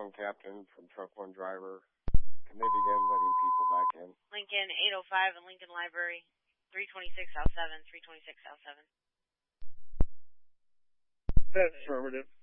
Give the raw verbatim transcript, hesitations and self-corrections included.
one captain from truck one driver. Can they begin letting people back in? Lincoln eight oh five and Lincoln Library, three twenty-six South seven, three twenty-six South seven. That's affirmative.